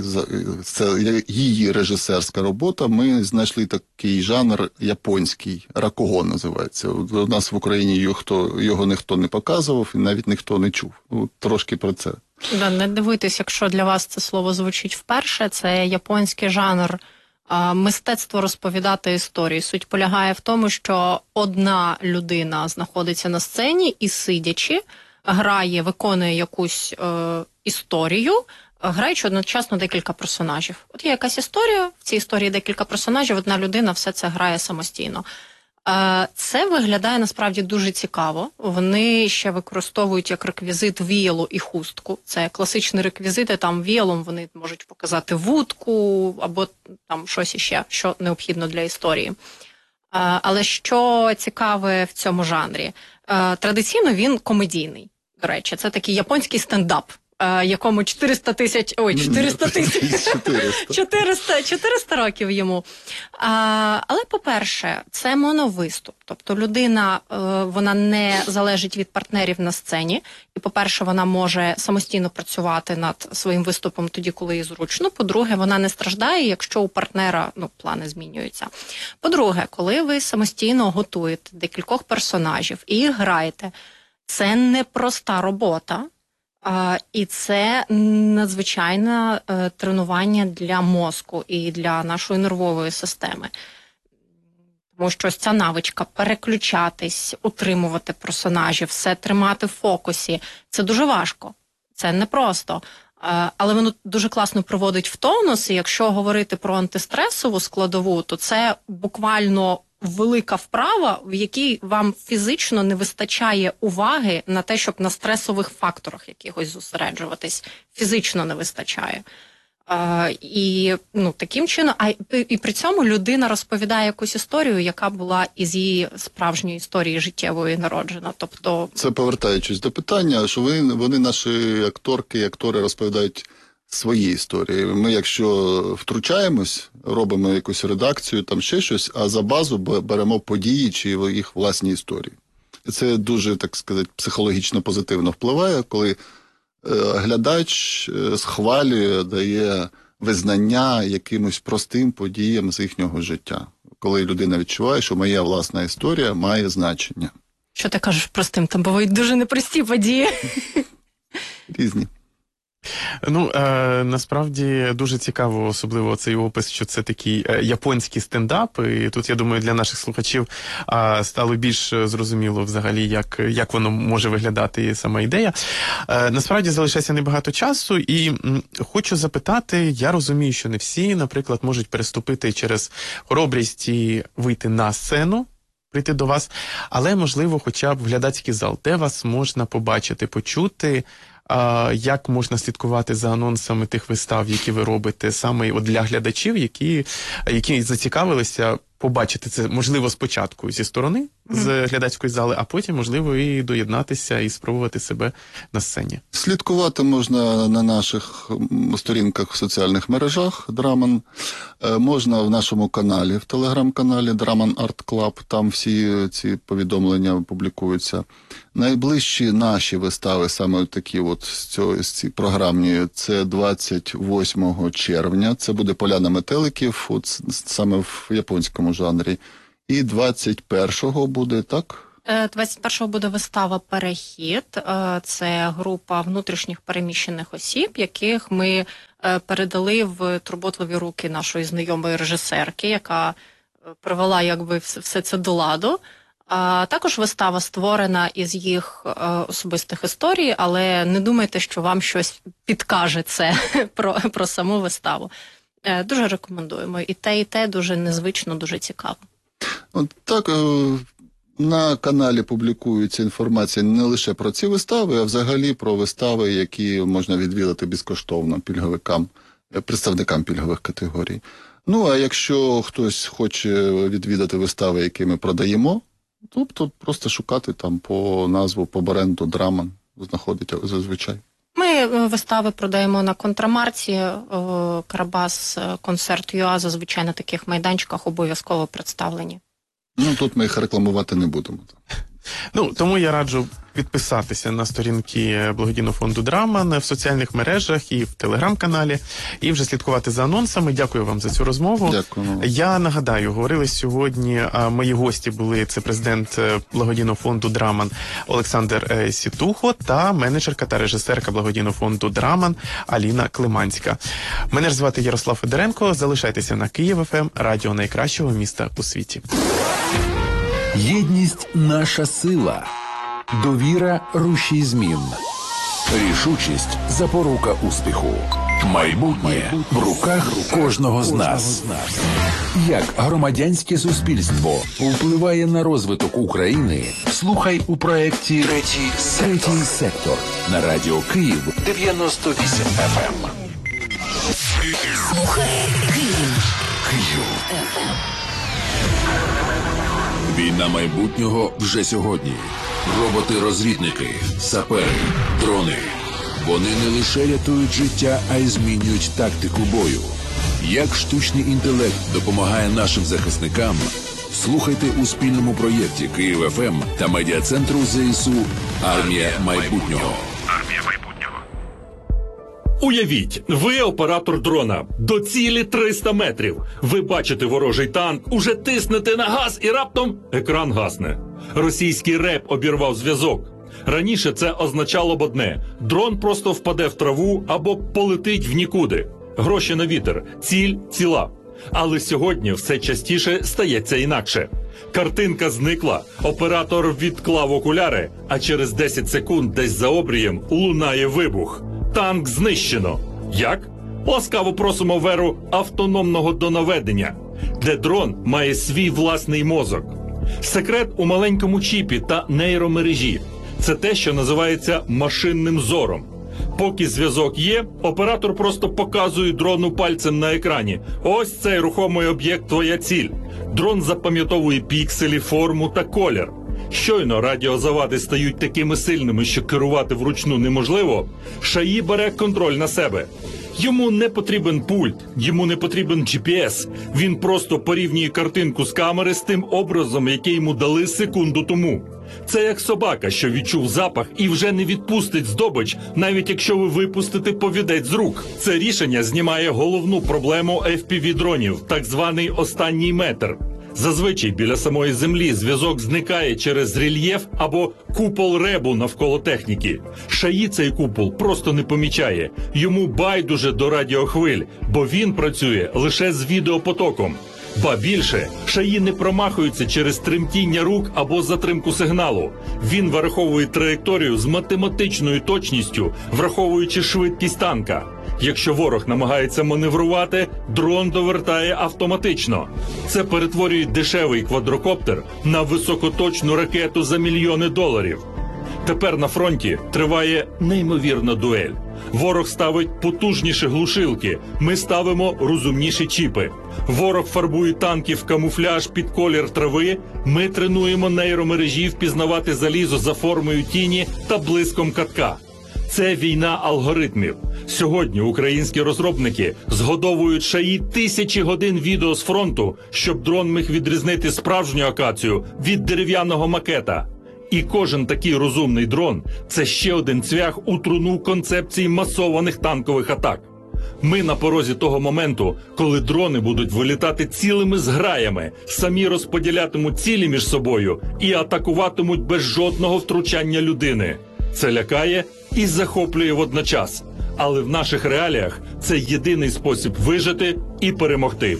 S9: це її режисерська робота, ми знайшли такий жанр японський, ракугон називається. У нас в Україні його ніхто не показував і навіть ніхто не чув. Трошки про це.
S8: Да, не дивуйтесь, якщо для вас це слово звучить вперше, це японський жанр мистецтво розповідати історії. Суть полягає в тому, що одна людина знаходиться на сцені і сидячи, грає, виконує якусь історію, граючи одночасно декілька персонажів. От є якась історія, в цій історії декілька персонажів, одна людина все це грає самостійно. Це виглядає насправді дуже цікаво. Вони ще використовують як реквізит віялу і хустку. Це класичні реквізити, там віялом вони можуть показати вудку або там щось іще, що необхідно для історії. Але що цікаве в цьому жанрі? Традиційно він комедійний. До речі, це такий японський стендап, якому 400 років йому. Але, по-перше, це моновиступ. Тобто людина, вона не залежить від партнерів на сцені. І, по-перше, вона може самостійно працювати над своїм виступом тоді, коли їй зручно. По-друге, вона не страждає, якщо у партнера плани змінюються. По-друге, коли ви самостійно готуєте декількох персонажів і їх граєте, це непроста робота. І це надзвичайне тренування для мозку і для нашої нервової системи. Тому що ця навичка переключатись, утримувати персонажів, все тримати в фокусі, це дуже важко, це непросто. Але воно дуже класно приводить в тонус, і якщо говорити про антистресову складову, то це буквально велика вправа, в якій вам фізично не вистачає уваги на те, щоб на стресових факторах якихось зосереджуватись. Фізично не вистачає. І таким чином, і при цьому людина розповідає якусь історію, яка була із її справжньої історії життєвої народжена. Тобто,
S9: це повертаючись до питання, що вони наші акторки і актори розповідають свої історії. Ми, якщо втручаємось, робимо якусь редакцію, там ще щось, а за базу беремо події чи їх власні історії. І це дуже, так сказати, психологічно позитивно впливає, коли глядач схвалює, дає визнання якимось простим подіям з їхнього життя. Коли людина відчуває, що моя власна історія має значення.
S8: Що ти кажеш простим? Там бувають дуже непрості події.
S9: Різні.
S7: Насправді дуже цікаво, особливо цей опис, що це такий японський стендап, і тут, я думаю, для наших слухачів стало більш зрозуміло взагалі, як воно може виглядати, сама ідея. Насправді залишається небагато часу, і хочу запитати, я розумію, що не всі, наприклад, можуть переступити через хоробрість і вийти на сцену, прийти до вас, але, можливо, хоча б в глядацький зал, де вас можна побачити, почути, як можна слідкувати за анонсами тих вистав, які ви робите, саме для глядачів, які зацікавилися побачити це, можливо, спочатку зі сторони, з глядацької зали, а потім, можливо, і доєднатися і спробувати себе на сцені.
S9: Слідкувати можна на наших сторінках в соціальних мережах Драман. Можна в нашому каналі, в телеграм-каналі Драман Арт Клаб. Там всі ці повідомлення публікуються. Найближчі наші вистави, саме такі от з ці програмні, це 28 червня. Це буде «Поляна метеликів», от саме в японському жанрі. І 21-го буде, так?
S8: 21-го буде вистава «Перехід». Це група внутрішніх переміщених осіб, яких ми передали в турботливі руки нашої знайомої режисерки, яка привела якби все це до ладу. А також вистава створена із їх особистих історій, але не думайте, що вам щось підкаже це про саму виставу. Дуже рекомендуємо. І те дуже незвично, дуже цікаво.
S9: От так, на каналі публікується інформація не лише про ці вистави, а взагалі про вистави, які можна відвідати безкоштовно пільговикам, представникам пільгових категорій. Ну, а якщо хтось хоче відвідати вистави, які ми продаємо, то просто шукати там по назву, по бренду Драман, знаходить зазвичай.
S8: Ми вистави продаємо на Контрамарці, Карабас, Концерт ЮА, зазвичай на таких майданчиках обов'язково представлені.
S9: Ну, тут ми їх рекламувати не будемо.
S7: Ну, тому я раджу підписатися на сторінки благодійного фонду «Драман» в соціальних мережах і в телеграм-каналі, і вже слідкувати за анонсами. Дякую вам за цю розмову.
S9: Дякую.
S7: Я нагадаю, говорили сьогодні, мої гості були, це президент благодійного фонду «Драман» Олександр Сітухо та менеджерка та режисерка благодійного фонду «Драман» Аліна Климанська. Мене ж звати Ярослав Федоренко. Залишайтеся на Київ ФМ, радіо найкращого міста у світі.
S3: Єдність – наша сила. Довіра – рушій змін. Рішучість – запорука успіху. Майбутнє в руках кожного з нас. Як громадянське суспільство впливає на розвиток України, слухай у проєкті «Третій сектор» на Радіо Київ 98 FM.
S6: Слухай Київ.
S3: Війна майбутнього вже сьогодні. Роботи-розвідники, сапери, дрони. Вони не лише рятують життя, а й змінюють тактику бою. Як штучний інтелект допомагає нашим захисникам, слухайте у спільному проєкті Київ ФМ та медіа-центру ЗСУ «Армія майбутнього».
S10: Уявіть, ви оператор дрона. До цілі 300 метрів. Ви бачите ворожий танк, уже тиснете на газ і раптом екран гасне. Російський РЕП обірвав зв'язок. Раніше це означало б одне – дрон просто впаде в траву або полетить в нікуди. Гроші на вітер, ціль ціла. Але сьогодні все частіше стається інакше. Картинка зникла, оператор відклав окуляри, а через 10 секунд десь за обрієм лунає вибух. Танк знищено. Як? Ласкаво просимо в еру автономного донаведення, де дрон має свій власний мозок. Секрет у маленькому чіпі та нейромережі. Це те, що називається машинним зором. Поки зв'язок є, оператор просто показує дрону пальцем на екрані. Ось цей рухомий об'єкт – твоя ціль. Дрон запам'ятовує пікселі, форму та колір. Щойно радіозавади стають такими сильними, що керувати вручну неможливо, ШАІ бере контроль на себе. Йому не потрібен пульт, йому не потрібен GPS. Він просто порівнює картинку з камери з тим образом, який йому дали секунду тому. Це як собака, що відчув запах і вже не відпустить здобич, навіть якщо ви випустите повідець з рук. Це рішення знімає головну проблему FPV-дронів, так званий останній метр. Зазвичай біля самої землі зв'язок зникає через рельєф або купол ребу навколо техніки. ШАІ цей купол просто не помічає. Йому байдуже до радіохвиль, бо він працює лише з відеопотоком. Ба більше, ШАІ не промахується через тремтіння рук або затримку сигналу. Він вираховує траєкторію з математичною точністю, враховуючи швидкість танка. Якщо ворог намагається маневрувати, дрон довертає автоматично. Це перетворює дешевий квадрокоптер на високоточну ракету за $мільйони. Тепер на фронті триває неймовірна дуель. Ворог ставить потужніші глушилки. Ми ставимо розумніші чіпи. Ворог фарбує танки в камуфляж під колір трави. Ми тренуємо нейромережі впізнавати залізо за формою тіні та блиском катка. Це війна алгоритмів. Сьогодні українські розробники згодовують шаї тисячі годин відео з фронту, щоб дрон міг відрізнити справжню акацію від дерев'яного макета. І кожен такий розумний дрон – це ще один цвях у труну концепції масованих танкових атак. Ми на порозі того моменту, коли дрони будуть вилітати цілими зграями, самі розподілятимуть цілі між собою і атакуватимуть без жодного втручання людини. Це лякає і захоплює водночас. Але в наших реаліях це єдиний спосіб вижити і перемогти.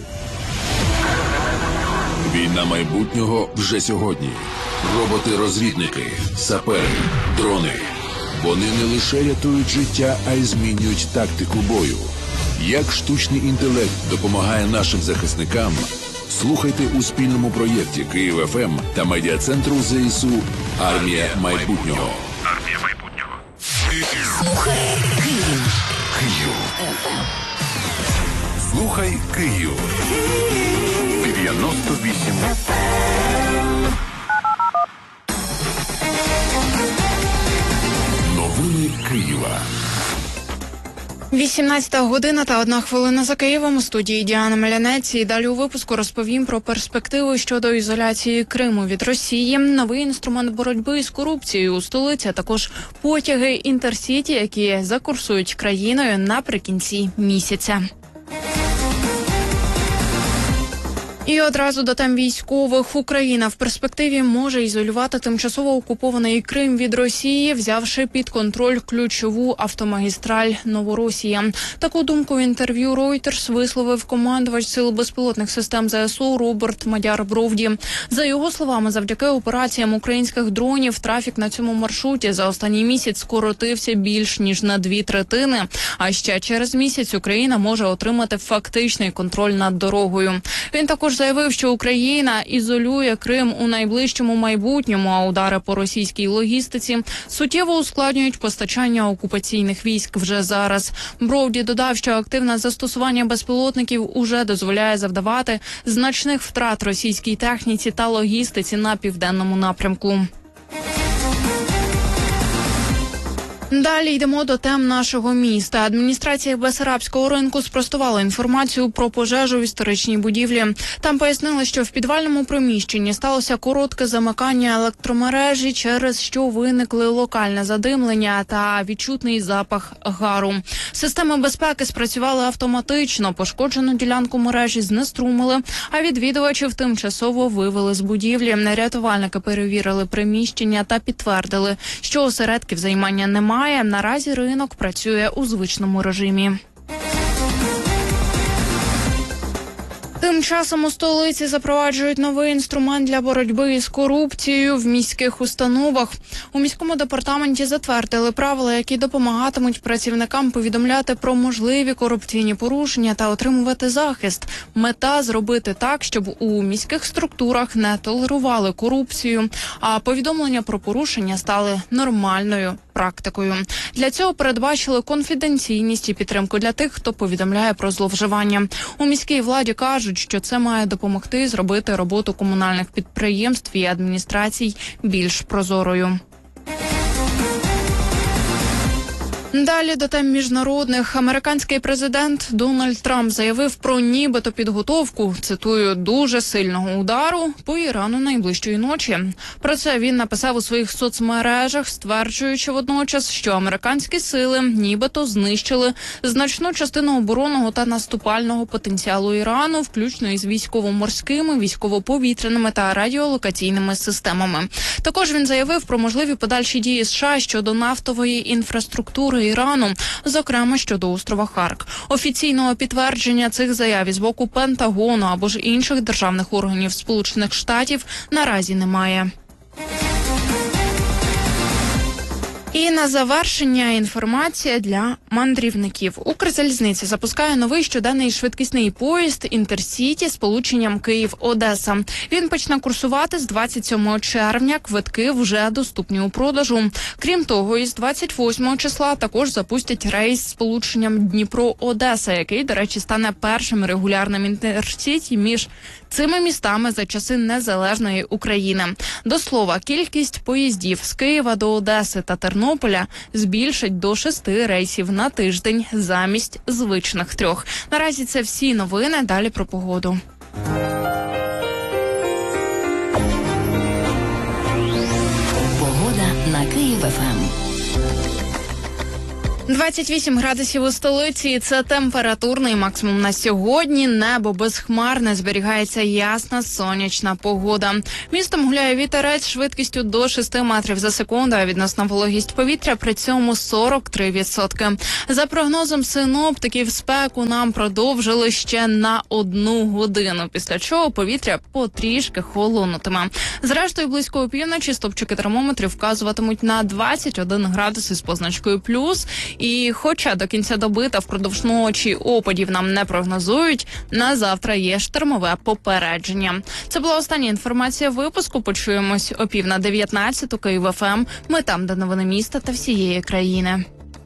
S3: Війна майбутнього вже сьогодні. Роботи-розвідники, сапери, дрони. Вони не лише рятують життя, а й змінюють тактику бою. Як штучний інтелект допомагає нашим захисникам, слухайте у спільному проєкті Київ ФМ та медіа-центру ЗСУ «Армія майбутнього».
S6: Слухай Київ.
S3: Слухай Київ. 98. Новини Києва.
S11: 18 година та 1 хвилина за Києвом. У студії Діана Мелянець. І далі у випуску розповім про перспективи щодо ізоляції Криму від Росії, новий інструмент боротьби з корупцією у столиці, а також потяги Інтерсіті, які закурсують країною наприкінці місяця. І одразу до тем військових. Україна в перспективі може ізолювати тимчасово окупований Крим від Росії, взявши під контроль ключову автомагістраль Новоросія. Таку думку в інтерв'ю Reuters висловив командувач Сил безпілотних систем ЗСУ Роберт Мадяр-Бровді. За його словами, завдяки операціям українських дронів трафік на цьому маршруті за останній місяць скоротився більш ніж на 2/3. А ще через місяць Україна може отримати фактичний контроль над дорогою. Він також заявив, що Україна ізолює Крим у найближчому майбутньому, а удари по російській логістиці суттєво ускладнюють постачання окупаційних військ вже зараз. Бровді додав, що активне застосування безпілотників уже дозволяє завдавати значних втрат російській техніці та логістиці на південному напрямку. Далі йдемо до тем нашого міста. Адміністрація Бессарабського ринку спростувала інформацію про пожежу в історичній будівлі. Там пояснили, що в підвальному приміщенні сталося коротке замикання електромережі, через що виникли локальне задимлення та відчутний запах гару. Системи безпеки спрацювали автоматично, пошкоджену ділянку мережі знеструмили, а відвідувачів тимчасово вивели з будівлі. Рятувальники перевірили приміщення та підтвердили, що осередків займання немає. Наразі ринок працює у звичному режимі. Тим часом у столиці запроваджують новий інструмент для боротьби із корупцією в міських установах. У міському департаменті затвердили правила, які допомагатимуть працівникам повідомляти про можливі корупційні порушення та отримувати захист. Мета – зробити так, щоб у міських структурах не толерували корупцію, а повідомлення про порушення стали нормальною практикою. Для цього передбачили конфіденційність і підтримку для тих, хто повідомляє про зловживання. У міській владі кажуть, що це має допомогти зробити роботу комунальних підприємств і адміністрацій більш прозорою. Далі до тем міжнародних. Американський президент Дональд Трамп заявив про нібито підготовку, цитую, дуже сильного удару по Ірану найближчої ночі. Про це він написав у своїх соцмережах, стверджуючи водночас, що американські сили нібито знищили значну частину оборонного та наступального потенціалу Ірану, включно із військово-морськими, військово-повітряними та радіолокаційними системами. Також він заявив про можливі подальші дії США щодо нафтової інфраструктури Ірану, зокрема щодо острова Харк. Офіційного підтвердження цих заяв із боку Пентагону або ж інших державних органів Сполучених Штатів наразі немає. І на завершення інформація для мандрівників. Укрзалізниця запускає новий щоденний швидкісний поїзд «Інтерсіті» з сполученням Київ-Одеса. Він почне курсувати з 27 червня. Квитки вже доступні у продажу. Крім того, із 28 числа також запустять рейс з сполученням Дніпро-Одеса, який, до речі, стане першим регулярним «Інтерсіті» між цими містами за часи незалежної України. До слова, кількість поїздів з Києва до Одеси та Тернополя збільшать до 6 рейсів на тиждень замість звичних 3. Наразі це всі новини. Далі про погоду.
S6: Погода на Київ-ФМ.
S11: 28 градусів у столиці – це температурний максимум на сьогодні. Небо безхмарне, зберігається ясна сонячна погода. Містом гуляє вітерець швидкістю до 6 метрів за секунду, а відносна вологість повітря при цьому 43%. За прогнозом синоптиків, спеку нам продовжили ще на 1 годину, після чого повітря потрішки холонутиме. Зрештою, близько опівночі стопчики термометрів вказуватимуть на 21 градус із позначкою «плюс». І хоча до кінця доби та впродовж ночі опадів нам не прогнозують, на завтра є штормове попередження. Це була остання інформація випуску. Почуємось о 8:19 Київ-ФМ. Ми там, де новини міста та всієї країни.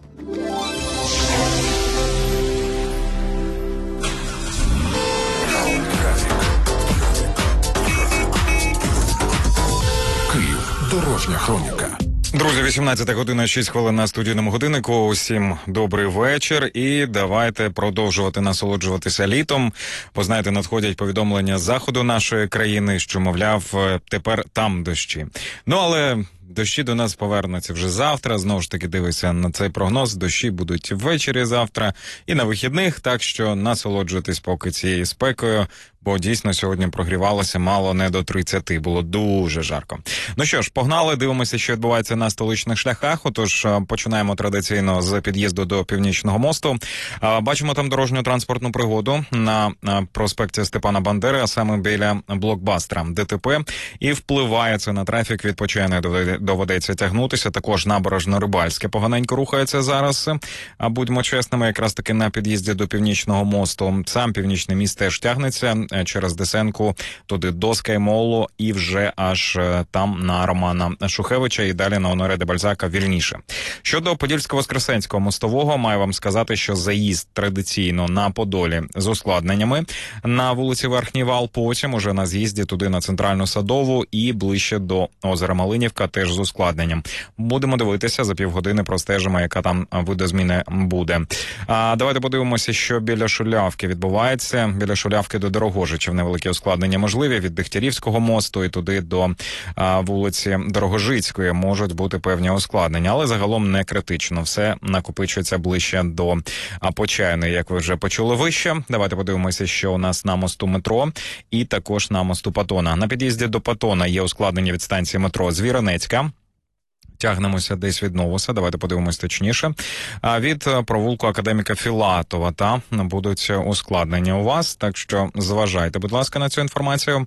S3: Київ. Дорожня хроніка.
S12: Друзі, 18 година, 6 хвилин на студійному годиннику. Усім добрий вечір. І давайте продовжувати насолоджуватися літом. Бо, знаєте, надходять повідомлення з заходу нашої країни, що, мовляв, тепер там дощі. Ну, але дощі до нас повернуться вже завтра. Знову ж таки, дивися на цей прогноз. Дощі будуть ввечері завтра і на вихідних. Так що насолоджуйтесь поки цією спекою. Бо дійсно сьогодні прогрівалося мало не до 30. Було дуже жарко. Ну що ж, погнали, дивимося, що відбувається на столичних шляхах. Отож, починаємо традиційно з під'їзду до Північного мосту. Бачимо там дорожньо-транспортну пригоду на проспекті Степана Бандери, а саме біля блокбастера ДТП. І впливає це на трафік, від Почайної доведеться тягнутися. Також Набережно-Рибальське поганенько рухається зараз. А будьмо чесними, якраз таки на під'їзді до Північного мосту. Сам Північний міст теж тягнеться через Десенку туди до Скаймолу і вже аж там на Романа Шухевича і далі на Оноре де Бальзака вільніше. Щодо Подільсько-Воскресенського мостового, маю вам сказати, що заїзд традиційно на Подолі з ускладненнями на вулиці Верхній Вал, потім уже на з'їзді туди на Центральну Садову і ближче до озера Малинівка теж з ускладненням. Будемо дивитися, за півгодини простежимо, яка там видозміни буде. Давайте подивимося, що біля Шулявки відбувається. Біля Шулявки до Дорогожичів невеликі ускладнення можливі. Від Дегтярівського мосту і туди до вулиці Дорогожицької можуть бути певні ускладнення, але загалом не критично. Все накопичується ближче до Почайної, як ви вже почули вище. Давайте подивимося, що у нас на мосту метро і також на мосту Патона. На під'їзді до Патона є ускладнення від станції метро Звіринецька. Тягнемося десь від Новуса, давайте подивимось точніше. Від провулку Академіка Філатова будуть ускладнення у вас, так що зважайте, будь ласка, на цю інформацію.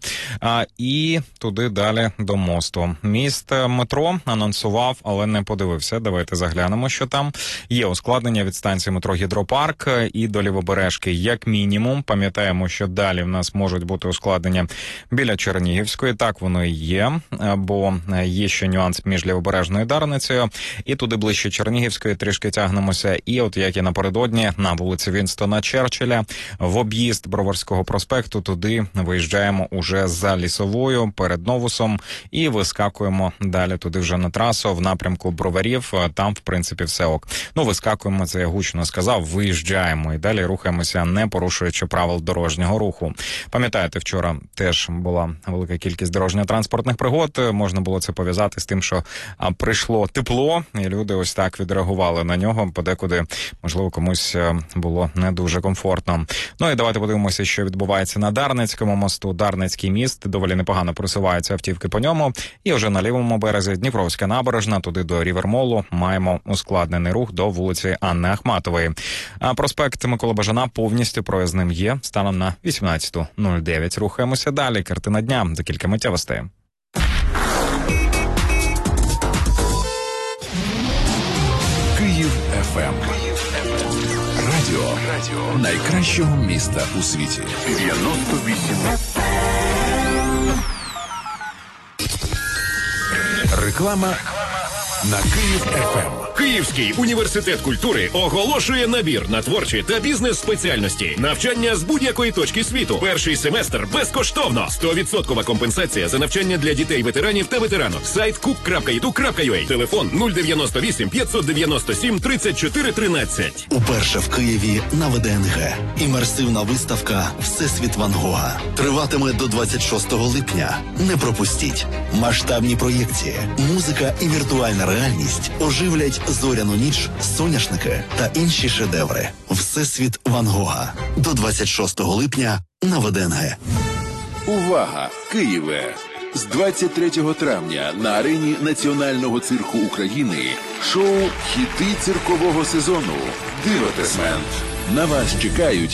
S12: І туди далі до мосту. Міст метро анонсував, але не подивився. Давайте заглянемо, що там. Є ускладнення від станції метро Гідропарк і до Лівобережки як мінімум. Пам'ятаємо, що далі в нас можуть бути ускладнення біля Чернігівської. Так воно і є, бо є ще нюанс між Лівобережною Дарницею, і туди ближче Чернігівської трішки тягнемося. І от як і напередодні на вулиці Вінстона Черчилля в об'їзд Броварського проспекту туди виїжджаємо уже за Лісовою перед Новусом і вискакуємо далі туди вже на трасу в напрямку Броварів. Там, в принципі, все ок. Ну, вискакуємо, це я гучно сказав, виїжджаємо і далі рухаємося, не порушуючи правил дорожнього руху. Пам'ятаєте, вчора теж була велика кількість дорожньо-транспортних пригод. Можна було це пов'язати з тим, що прийшло тепло, і люди ось так відреагували на нього. Подекуди, можливо, комусь було не дуже комфортно. Ну і давайте подивимося, що відбувається на Дарницькому мосту. Дарницький міст, доволі непогано просуваються автівки по ньому. І вже на лівому березі Дніпровська набережна, туди до Рівермолу маємо ускладнений рух до вулиці Анни Ахматової. А проспект Миколи Бажана повністю проїзним є. Станом на 18:09 рухаємося далі. Картина дня за кілька миттєвостей.
S3: ФМ. Радіо найкращого міста у світі. 98. Реклама на Київ ФМ.
S13: Київський університет культури оголошує набір на творчі та бізнес-спеціальності. Навчання з будь-якої точки світу. Перший семестр безкоштовно. 100% компенсація за навчання для дітей-ветеранів та ветеранок. Сайт cook.edu.ua. Телефон 098 597 34 13.
S14: Уперше в Києві на ВДНГ. Імерсивна виставка «Всесвіт Ван Гога» триватиме до 26 липня. Не пропустіть. Масштабні проєкції, музика і віртуальна реальність оживлять зоряну ніч, соняшники та інші шедеври. «Всесвіт Ван Гога» до 26 липня на ВДНГ.
S3: Увага! Києве! З 23 травня на арені Національного цирку України шоу «Хіти циркового сезону» «Дивотесмент». На вас чекають